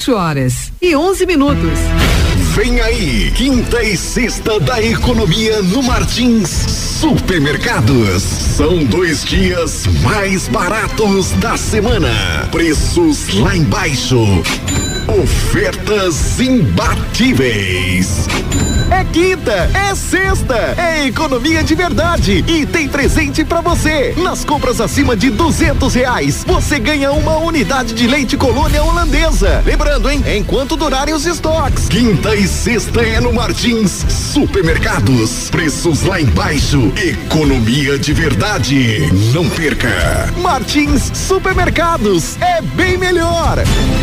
7h11. Vem aí, quinta e sexta da economia no Martins Supermercados. São 2 dias mais baratos da semana. Preços lá embaixo. Ofertas imbatíveis. É quinta, é sexta, é economia de verdade e tem presente pra você. Nas compras acima de R$200, você ganha uma unidade de leite Colônia holandesa. Lembrando, hein? Enquanto durarem os estoques. Quinta e sexta é no Martins Supermercados. Preços lá embaixo. Economia de verdade. Não perca. Martins Supermercados. É bem melhor.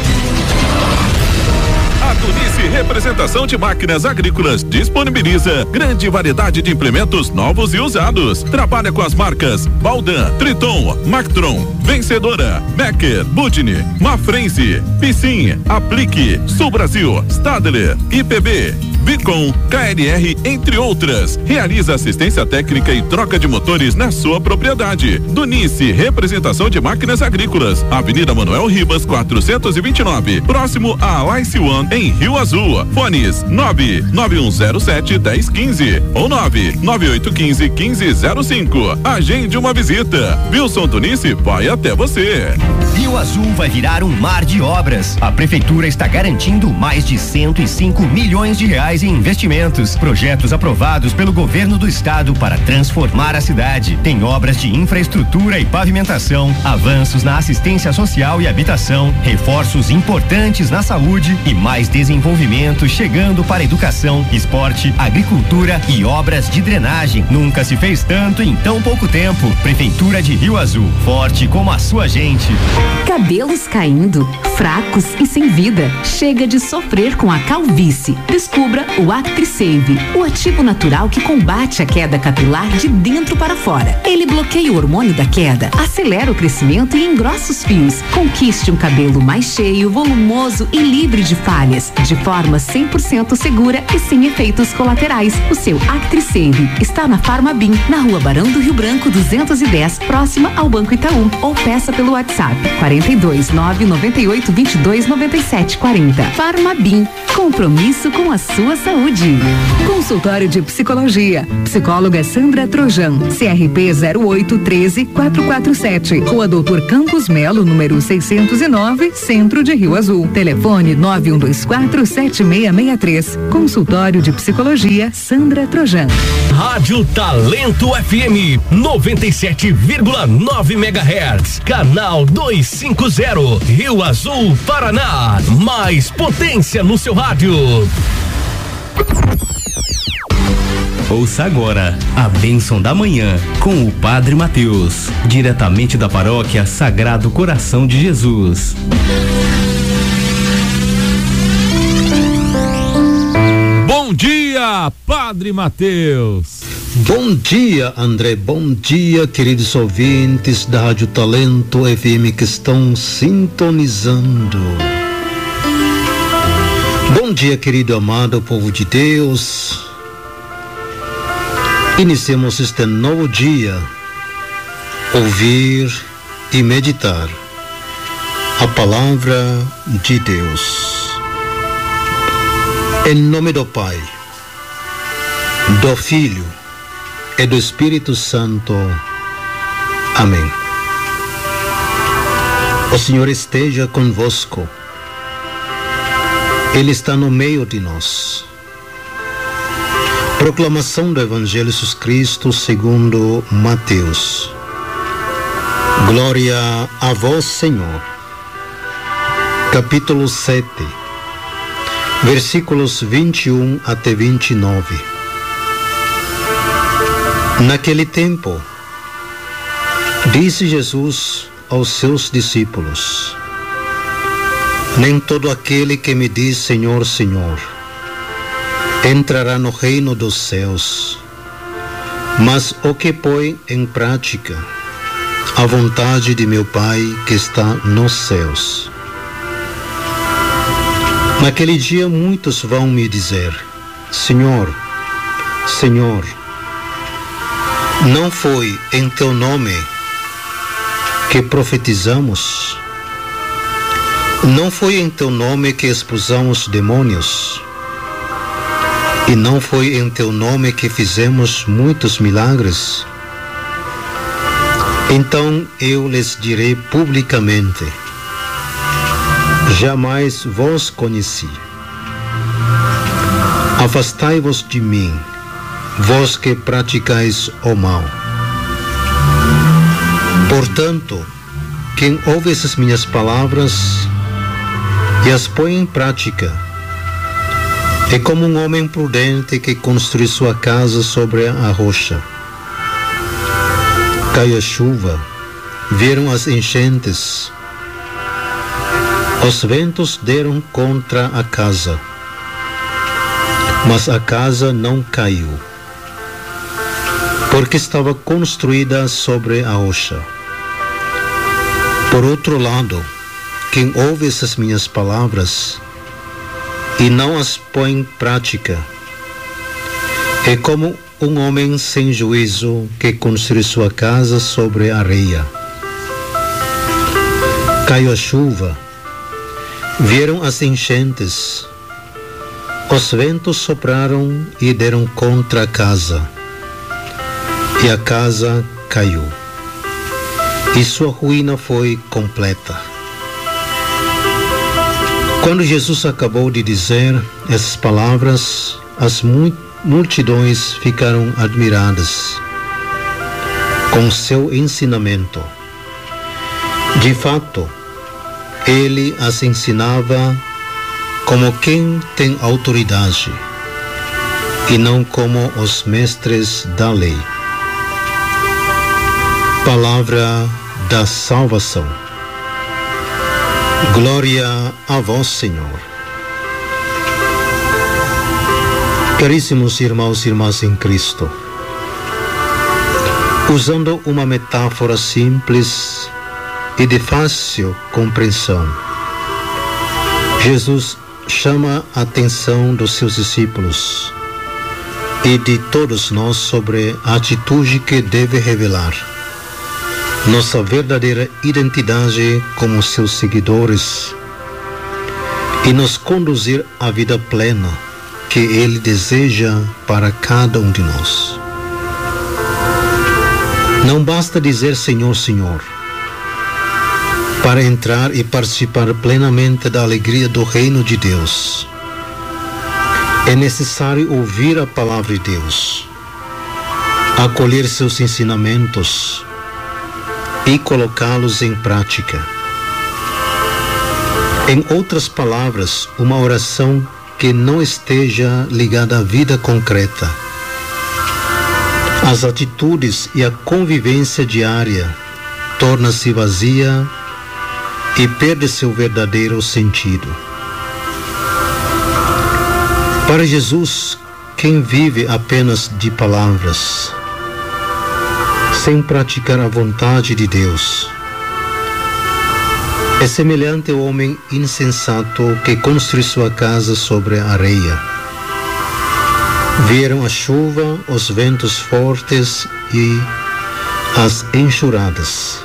A Tunice Representação de Máquinas Agrícolas disponibiliza grande variedade de implementos novos e usados. Trabalha com as marcas Baldan, Triton, Mactron, Vencedora, Becker, Budni, Mafrense, Piscin, Aplique, Sul Brasil, Stadler, IPB, Vicom, KLR, entre outras. Realiza assistência técnica e troca de motores na sua propriedade. Tunice Representação de Máquinas Agrícolas, Avenida Manuel Ribas, 429, próximo a Alice One, em Rio Azul. Fones 99107-1015 ou 99815-1505. Agende uma visita. Wilson Tunice vai até você. Rio Azul vai virar um mar de obras. A prefeitura está garantindo mais de R$105 milhões em investimentos. Projetos aprovados pelo governo do estado para transformar a cidade. Tem obras de infraestrutura e pavimentação, avanços na assistência social e habitação, reforços importantes na saúde e mais desenvolvimento chegando para educação, esporte, agricultura e obras de drenagem. Nunca se fez tanto em tão pouco tempo. Prefeitura de Rio Azul, forte como a sua gente. Cabelos caindo, fracos e sem vida. Chega de sofrer com a calvície. Descubra o ActriSave, o ativo natural que combate a queda capilar de dentro para fora. Ele bloqueia o hormônio da queda, acelera o crescimento e engrossa os fios. Conquiste um cabelo mais cheio, volumoso e livre de falhas, de forma 100% segura e sem efeitos colaterais. O seu ActriSave está na Farmabim, na Rua Barão do Rio Branco 210, próxima ao Banco Itaú, ou peça pelo WhatsApp 42998229740. Farmabim, compromisso com a sua saúde. Consultório de Psicologia. Psicóloga Sandra Trojan. CRP 0813447. Rua Doutor Campos Melo, número 609, Centro de Rio Azul. Telefone 91247663. Consultório de Psicologia Sandra Trojan. Rádio Talento FM 97,9 MHz. Canal 250. Rio Azul, Paraná. Mais potência no seu rádio. Ouça agora a bênção da manhã com o Padre Mateus, diretamente da paróquia Sagrado Coração de Jesus. Bom dia, Padre Mateus. Bom dia, André. Bom dia, queridos ouvintes da Rádio Talento FM que estão sintonizando. Bom dia, querido amado povo de Deus. Iniciemos este novo dia, ouvir e meditar a palavra de Deus. Em nome do Pai, do Filho e do Espírito Santo. Amém. O Senhor esteja convosco. Ele está no meio de nós. Proclamação do Evangelho de Jesus Cristo segundo Mateus. Glória a vós, Senhor. Capítulo 7, versículos 21 até 29. Naquele tempo, disse Jesus aos seus discípulos: nem todo aquele que me diz Senhor, Senhor, entrará no reino dos céus, mas o que põe em prática a vontade de meu Pai que está nos céus. Naquele dia muitos vão me dizer: Senhor, Senhor, não foi em teu nome que profetizamos? Não foi em teu nome que expulsamos demônios, e não foi em teu nome que fizemos muitos milagres? Então eu lhes direi publicamente: jamais vos conheci. Afastai-vos de mim, vós que praticais o mal. Portanto, quem ouve essas minhas palavras e as põe em prática é como um homem prudente que construiu sua casa sobre a rocha. Caiu a chuva, vieram as enchentes, os ventos deram contra a casa, mas a casa não caiu, porque estava construída sobre a rocha. Por outro lado, quem ouve essas minhas palavras e não as põe em prática é como um homem sem juízo que construiu sua casa sobre a areia. Caiu a chuva, vieram as enchentes, os ventos sopraram e deram contra a casa, e a casa caiu, e sua ruína foi completa. Quando Jesus acabou de dizer essas palavras, as multidões ficaram admiradas com seu ensinamento. De fato, ele as ensinava como quem tem autoridade e não como os mestres da lei. Palavra da salvação. Glória a vós, Senhor. Caríssimos irmãos e irmãs em Cristo, usando uma metáfora simples e de fácil compreensão, Jesus chama a atenção dos seus discípulos e de todos nós sobre a atitude que deve revelar nossa verdadeira identidade como seus seguidores e nos conduzir à vida plena que Ele deseja para cada um de nós. Não basta dizer Senhor, Senhor, para entrar e participar plenamente da alegria do reino de Deus. É necessário ouvir a palavra de Deus, acolher seus ensinamentos e colocá-los em prática. Em outras palavras, uma oração que não esteja ligada à vida concreta, às atitudes e à convivência diária, torna-se vazia e perde seu verdadeiro sentido. Para Jesus, quem vive apenas de palavras, sem praticar a vontade de Deus, é semelhante ao homem insensato que construiu sua casa sobre a areia. Vieram a chuva, os ventos fortes e as enxurradas.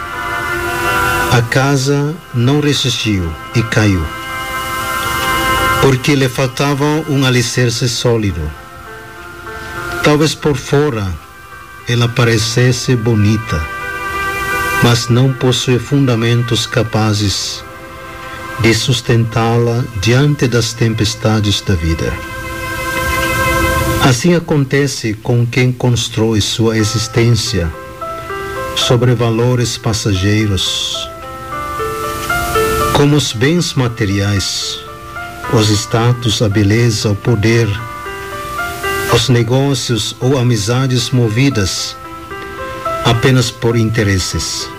A casa não resistiu e caiu, porque lhe faltava um alicerce sólido. Talvez por fora ela parecesse bonita, mas não possui fundamentos capazes de sustentá-la diante das tempestades da vida. Assim acontece com quem constrói sua existência sobre valores passageiros, como os bens materiais, os status, a beleza, o poder, os negócios ou amizades movidas apenas por interesses.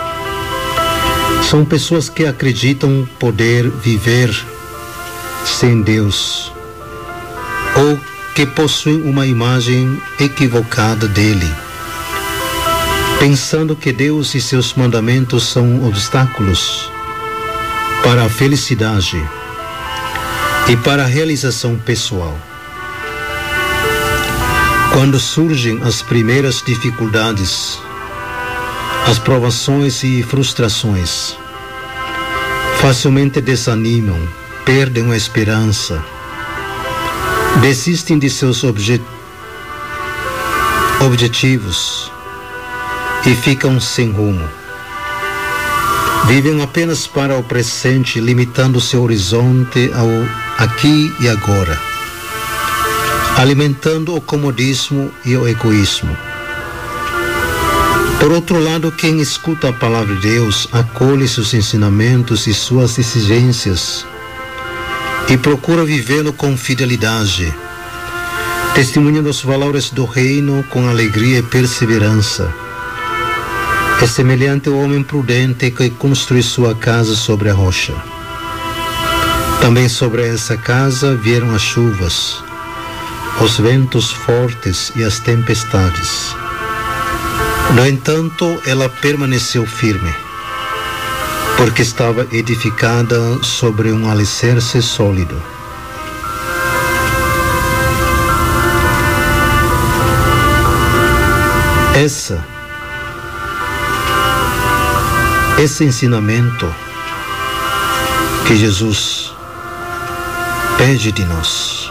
São pessoas que acreditam poder viver sem Deus ou que possuem uma imagem equivocada dele, pensando que Deus e seus mandamentos são obstáculos para a felicidade e para a realização pessoal. Quando surgem as primeiras dificuldades, as provações e frustrações, facilmente desanimam, perdem a esperança, desistem de seus objetivos e ficam sem rumo. Vivem apenas para o presente, limitando seu horizonte ao aqui e agora, alimentando o comodismo e o egoísmo. Por outro lado, quem escuta a palavra de Deus, acolhe seus ensinamentos e suas exigências e procura vivê-lo com fidelidade, testemunhando os valores do reino com alegria e perseverança. É semelhante ao homem prudente que construi sua casa sobre a rocha. Também sobre essa casa vieram as chuvas, os ventos fortes e as tempestades. No entanto, ela permaneceu firme, porque estava edificada sobre um alicerce sólido. Esse ensinamento que Jesus pede de nós.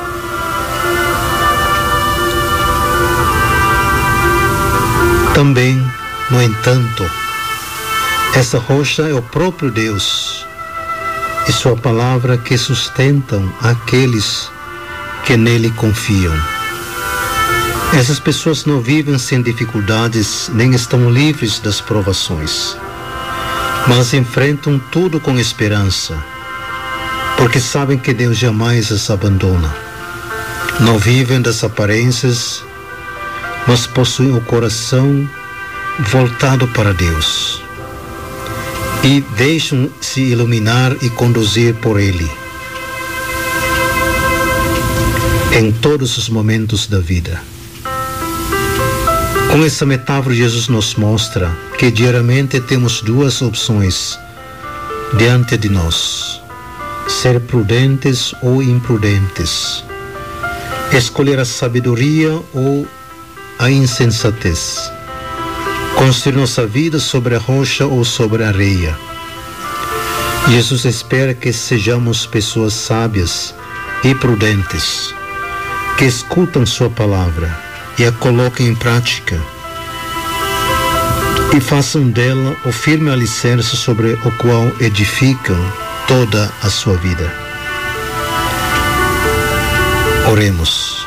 Também, no entanto, essa rocha é o próprio Deus e sua palavra que sustentam aqueles que nele confiam. Essas pessoas não vivem sem dificuldades nem estão livres das provações, mas enfrentam tudo com esperança, porque sabem que Deus jamais as abandona. Não vivem das aparências, mas possuem o coração voltado para Deus e deixam-se iluminar e conduzir por Ele em todos os momentos da vida. Com essa metáfora, Jesus nos mostra que diariamente temos duas opções diante de nós: ser prudentes ou imprudentes, escolher a sabedoria ou a insensatez, construir nossa vida sobre a rocha ou sobre a areia. Jesus espera que sejamos pessoas sábias e prudentes, que escutam sua palavra e a coloquem em prática e façam dela o firme alicerce sobre o qual edificam toda a sua vida. Oremos.